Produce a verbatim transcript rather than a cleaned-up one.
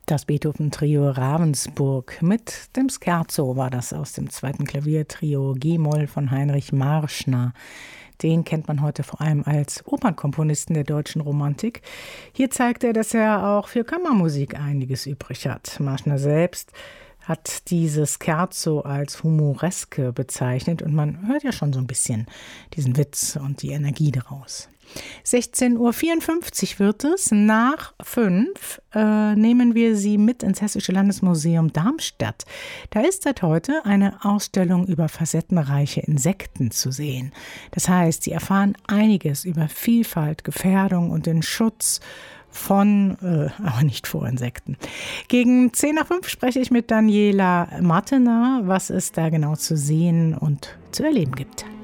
Das Beethoven-Trio Ravensburg mit dem Scherzo war das aus dem zweiten Klaviertrio G-Moll von Heinrich Marschner. Den kennt man heute vor allem als Opernkomponisten der deutschen Romantik. Hier zeigt er, dass er auch für Kammermusik einiges übrig hat. Marschner selbst hat dieses Scherzo als humoreske bezeichnet und man hört ja schon so ein bisschen diesen Witz und die Energie daraus. sechzehn Uhr vierundfünfzig wird es. Nach fünf äh, nehmen wir Sie mit ins Hessische Landesmuseum Darmstadt. Da ist seit heute eine Ausstellung über facettenreiche Insekten zu sehen. Das heißt, Sie erfahren einiges über Vielfalt, Gefährdung und den Schutz von, äh, aber nicht vor Insekten. Gegen zehn nach fünf spreche ich mit Daniela Martener, was es da genau zu sehen und zu erleben gibt.